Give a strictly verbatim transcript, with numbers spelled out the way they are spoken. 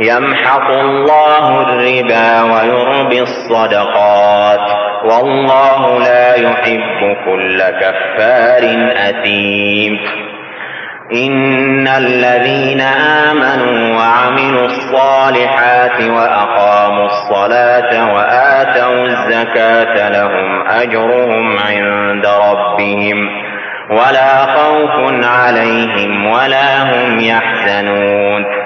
يمحق الله الربا ويربي الصدقات والله لا يحب كل كفار أثيم. إن الذين آمنوا وعملوا الصالحات وأقاموا الصلاة وآتوا الزكاة لهم أجرهم عند ربهم ولا خوف عليهم ولا هم يحزنون.